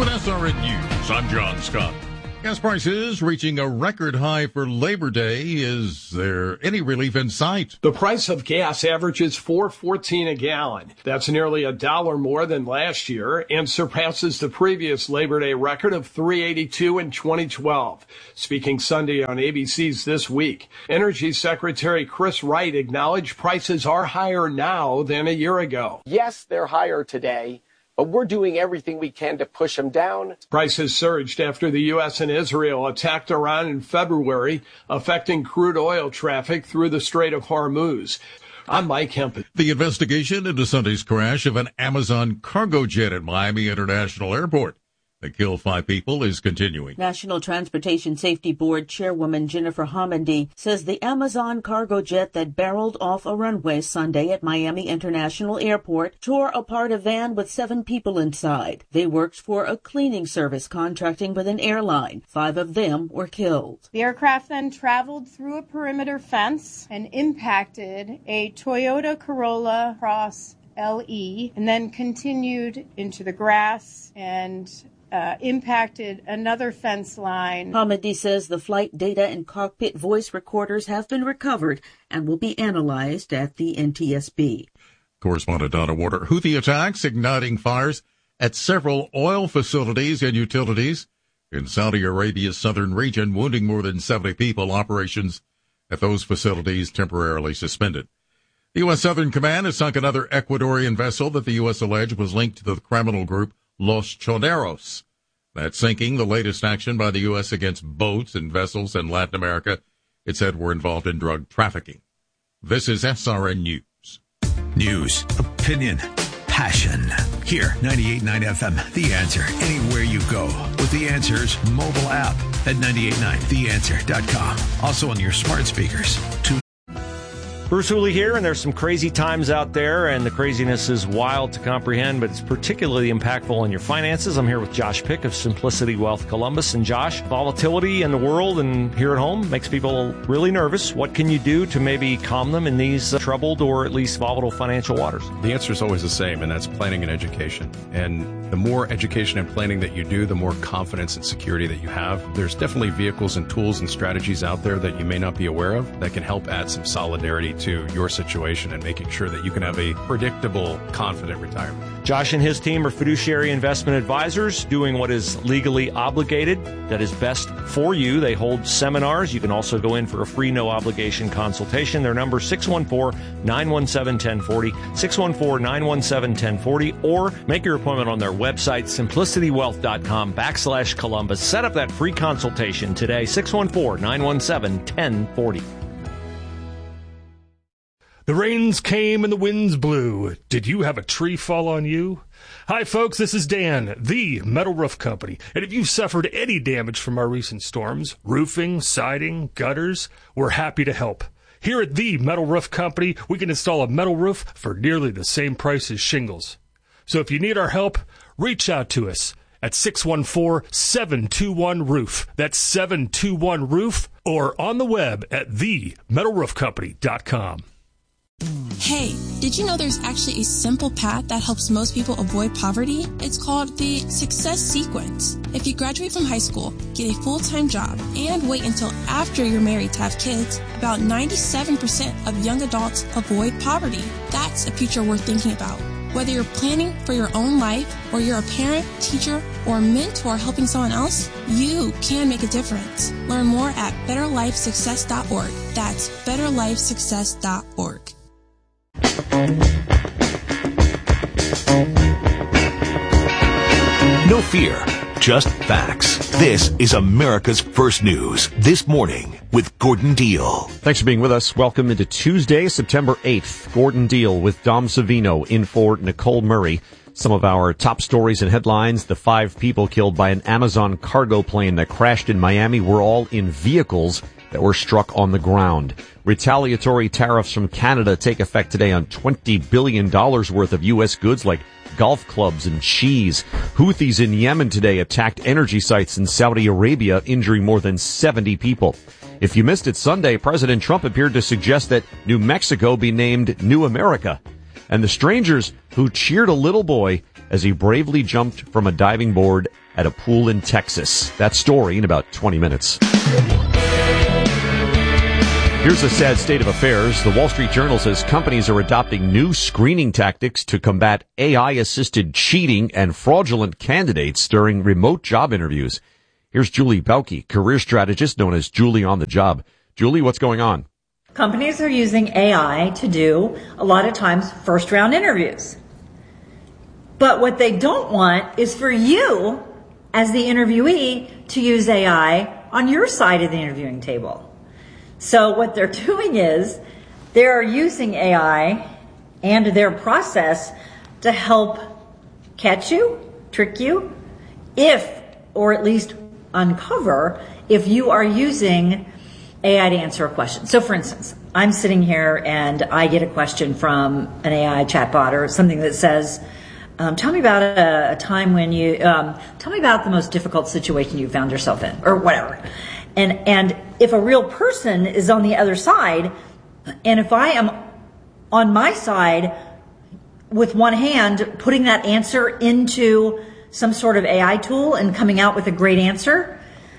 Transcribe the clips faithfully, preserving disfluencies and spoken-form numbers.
With S R N News, I'm John Scott. Gas prices reaching a record high for Labor Day. Is there any relief in sight? The price of gas averages four fourteen a gallon. That's nearly a dollar more than last year and surpasses the previous Labor Day record of three eighty-two in twenty twelve. Speaking Sunday on A B C's This Week, Energy Secretary Chris Wright acknowledged prices are higher now than a year ago. Yes, they're higher today, but we're doing everything we can to push them down. Prices surged after the U S and Israel attacked Iran in February, affecting crude oil traffic through the Strait of Hormuz. I'm Mike Hempel. The investigation into Sunday's crash of an Amazon cargo jet at Miami International Airport that killed five people is continuing. National Transportation Safety Board Chairwoman Jennifer Homendy says the Amazon cargo jet that barreled off a runway Sunday at Miami International Airport tore apart a van with seven people inside. They worked for a cleaning service contracting with an airline. Five of them were killed. The aircraft then traveled through a perimeter fence and impacted a Toyota Corolla Cross L E and then continued into the grass and Uh, impacted another fence line. Homendy says the flight data and cockpit voice recorders have been recovered and will be analyzed at the N T S B. Correspondent Donna Warder. Houthi attacks igniting fires at several oil facilities and utilities in Saudi Arabia's southern region, wounding more than seventy people. Operations at those facilities temporarily suspended. The U S. Southern Command has sunk another Ecuadorian vessel that the U S alleged was linked to the criminal group Los Choneros. That sinking, the latest action by the U S against boats and vessels in Latin America it said were involved in drug trafficking. This is S R N News. News, opinion, passion. Here, ninety-eight point nine F M, The Answer. Anywhere you go with The Answer's mobile app at nine eight nine the answer dot com. Also on your smart speakers. Two Bruce Hooley here, and there's some crazy times out there, and the craziness is wild to comprehend, but it's particularly impactful on your finances. I'm here with Josh Pick of Simplicity Wealth Columbus. And Josh, volatility in the world and here at home makes people really nervous. What can you do to maybe calm them in these uh, troubled or at least volatile financial waters? The answer is always the same, and that's planning and education. And the more education and planning that you do, the more confidence and security that you have. There's definitely vehicles and tools and strategies out there that you may not be aware of that can help add some solidarity to your situation and making sure that you can have a predictable, confident retirement. Josh and his team are fiduciary investment advisors doing what is legally obligated, that is best for you. They hold seminars. You can also go in for a free, no-obligation consultation. Their number is six one four, nine one seven, one zero four zero, six one four, nine one seven, one zero four zero, or make your appointment on their website, simplicitywealth.com backslash Columbus. Set up that free consultation today, six one four, nine one seven, one zero four zero. The rains came and the winds blew. Did you have a tree fall on you? Hi, folks. This is Dan, the Metal Roof Company. And if you've suffered any damage from our recent storms, roofing, siding, gutters, we're happy to help. Here at the Metal Roof Company, we can install a metal roof for nearly the same price as shingles. So if you need our help, reach out to us at six one four, seven two one, roof. That's seven two one, roof, or on the web at the metal roof company dot com. Hey, did you know there's actually a simple path that helps most people avoid poverty? It's called the Success Sequence. If you graduate from high school, get a full-time job, and wait until after you're married to have kids, about ninety-seven percent of young adults avoid poverty. That's a future worth thinking about. Whether you're planning for your own life, or you're a parent, teacher, or mentor helping someone else, you can make a difference. Learn more at better life success dot org. That's better life success dot org. No fear, just facts. This is America's First News This Morning with Gordon Deal. Thanks for being with us. Welcome into Tuesday, September eighth. Gordon Deal with Dom Savino in for Nicole Murray. Some of our top stories and headlines: the five people killed by an Amazon cargo plane that crashed in Miami were all in vehicles that were struck on the ground. Retaliatory tariffs from Canada take effect today on twenty billion dollars worth of U S goods like golf clubs and cheese. Houthis in Yemen today attacked energy sites in Saudi Arabia, injuring more than seventy people. If you missed it Sunday, President Trump appeared to suggest that New Mexico be named New America. and the strangers who cheered a little boy as he bravely jumped from a diving board at a pool in Texas. That story in about twenty minutes. Here's a sad state of affairs. The Wall Street Journal says companies are adopting new screening tactics to combat A I-assisted cheating and fraudulent candidates during remote job interviews. Here's Julie Bauke, career strategist known as Julie on the Job. Julie, what's going on? Companies are using A I to do, a lot of times, first-round interviews. But what they don't want is for you, as the interviewee, to use A I on your side of the interviewing table. So what they're doing is they're using A I and their process to help catch you, trick you, if, or at least uncover, if you are using A I to answer a question. So for instance, I'm sitting here and I get a question from an A I chatbot or something that says, um, tell me about a, a time when you, um, tell me about the most difficult situation you found yourself in, or whatever. And and if a real person is on the other side, and if I am on my side with one hand putting that answer into some sort of A I tool and coming out with a great answer,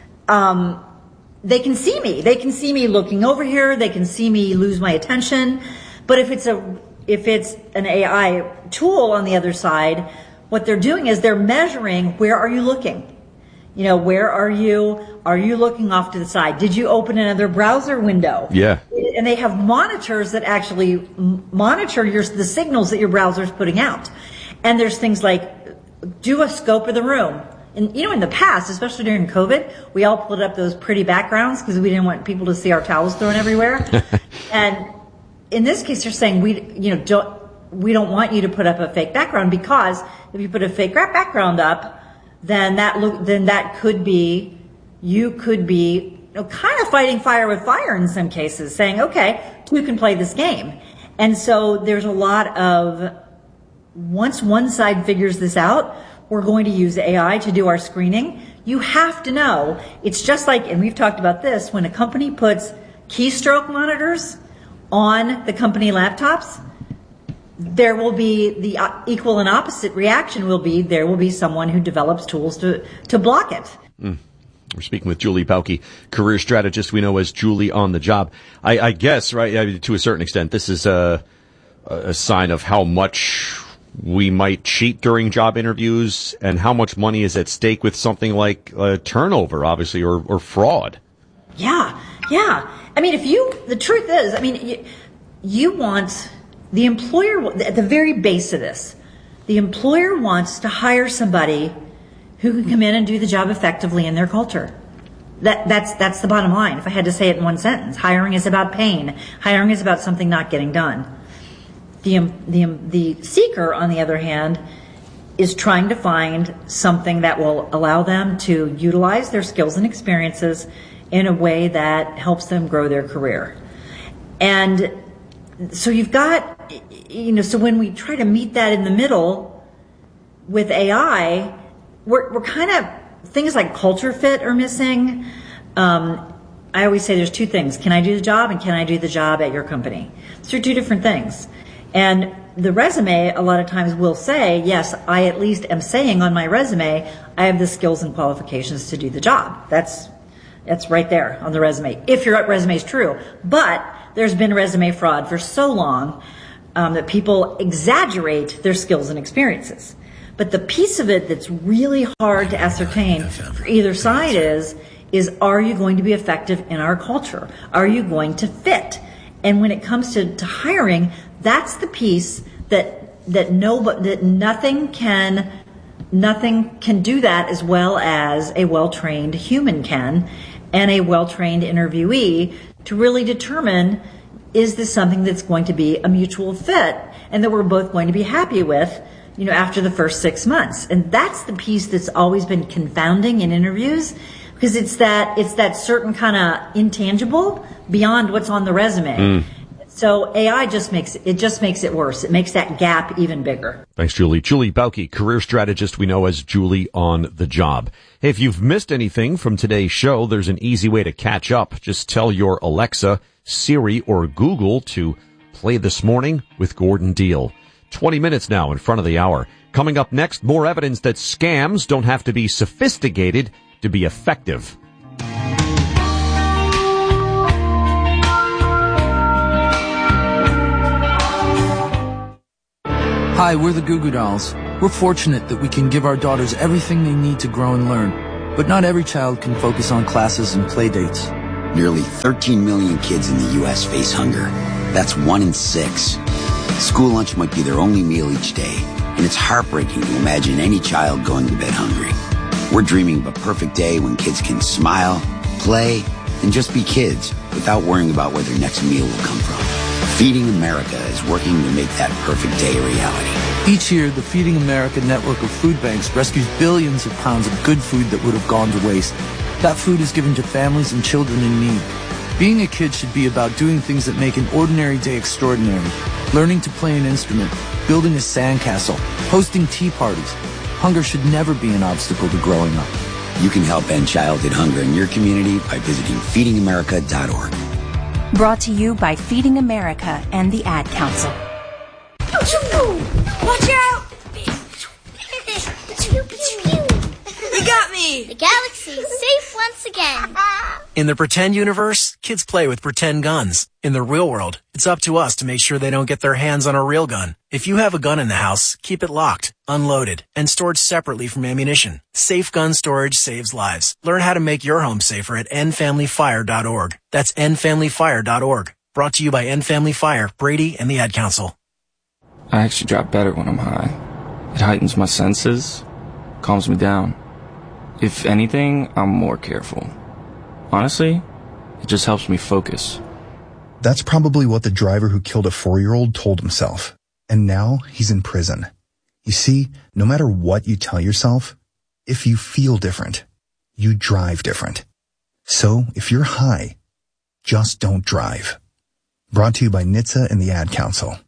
um, they can see me. They can see me looking over here. They can see me lose my attention. But if it's a if it's an A I tool on the other side, what they're doing is they're measuring, where are you looking? You know, where are you? Are you looking off to the side? Did you open another browser window? Yeah. And they have monitors that actually monitor your, the signals that your browser is putting out. And there's things like, do a scope of the room. And, you know, in the past, especially during COVID, we all put up those pretty backgrounds because we didn't want people to see our towels thrown everywhere. And in this case, they're saying, we, you know, don't, we don't want you to put up a fake background, because if you put a fake background up, then that look, then that could be, you could be, you know, kind of fighting fire with fire in some cases, saying, okay, you can play this game. And so there's a lot of, once one side figures this out, we're going to use A I to do our screening. You have to know, it's just like, and we've talked about this, when a company puts keystroke monitors on the company laptops, there will be the equal and opposite reaction will be there will be someone who develops tools to, to block it. Mm. We're speaking with Julie Bauke, career strategist we know as Julie on the Job. I, I guess, right, I mean, to a certain extent, this is a, a sign of how much we might cheat during job interviews and how much money is at stake with something like uh, turnover, obviously, or, or fraud. Yeah, yeah. I mean, if you, the truth is, I mean, you, you want... The employer, at the very base of this, the employer wants to hire somebody who can come in and do the job effectively in their culture. That, that's, that's the bottom line. If I had to say it in one sentence, hiring is about pain. Hiring is about something not getting done. The, the, the seeker, on the other hand, is trying to find something that will allow them to utilize their skills and experiences in a way that helps them grow their career. And so you've got, you know, so when we try to meet that in the middle with A I, we're, we're kind of, things like culture fit are missing. Um, I always say there's two things. Can I do the job, and can I do the job at your company? Those are two different things. And the resume a lot of times will say, yes, I at least am saying on my resume, I have the skills and qualifications to do the job. That's, that's right there on the resume, if your resume is true. But there's been resume fraud for so long um, that people exaggerate their skills and experiences. But the piece of it that's really hard to ascertain for either side is, is are you going to be effective in our culture? Are you going to fit? And when it comes to, to hiring, that's the piece that that no that nothing can nothing can do that as well as a well-trained human can, and a well-trained interviewee, to really determine, is this something that's going to be a mutual fit and that we're both going to be happy with, you know, after the first six months. And that's the piece that's always been confounding in interviews, because it's that it's that certain kind of intangible beyond what's on the resume. Mm. So A I just makes it just makes it worse. It makes that gap even bigger. Thanks, Julie. Julie Bauke, career strategist we know as Julie on the Job. Hey, if you've missed anything from today's show, there's an easy way to catch up. Just tell your Alexa, Siri, or Google to play This Morning with Gordon Deal. twenty minutes now in front of the hour. Coming up next, more evidence that scams don't have to be sophisticated to be effective. Hi, we're the Goo Goo Dolls. We're fortunate that we can give our daughters everything they need to grow and learn. But not every child can focus on classes and play dates. Nearly thirteen million kids in the U S face hunger. That's one in six. School lunch might be their only meal each day, and it's heartbreaking to imagine any child going to bed hungry. We're dreaming of a perfect day when kids can smile, play, and just be kids without worrying about where their next meal will come from. Feeding America is working to make that perfect day a reality. Each year, the Feeding America network of food banks rescues billions of pounds of good food that would have gone to waste. That food is given to families and children in need. Being a kid should be about doing things that make an ordinary day extraordinary. Learning to play an instrument, building a sandcastle, hosting tea parties. Hunger should never be an obstacle to growing up. You can help end childhood hunger in your community by visiting feeding america dot org. Brought to you by Feeding America and the Ad Council. Watch out! You got me! The galaxy is safe once again. In the pretend universe, kids play with pretend guns. In the real world, it's up to us to make sure they don't get their hands on a real gun. If you have a gun in the house, keep it locked, unloaded, and stored separately from ammunition. Safe gun storage saves lives. Learn how to make your home safer at end family fire dot org. That's end family fire dot org. Brought to you by End Family Fire, Brady, and the Ad Council. I actually drop better when I'm high. It heightens my senses, calms me down. If anything, I'm more careful. Honestly, it just helps me focus. That's probably what the driver who killed a four-year-old told himself. And now he's in prison. You see, no matter what you tell yourself, if you feel different, you drive different. So if you're high, just don't drive. Brought to you by N H T S A and the Ad Council.